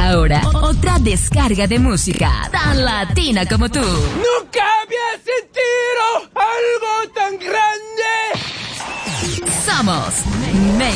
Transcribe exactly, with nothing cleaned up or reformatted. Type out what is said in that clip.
Ahora, otra descarga de música tan latina como tú. ¡Nunca había sentido algo tan grande! Somos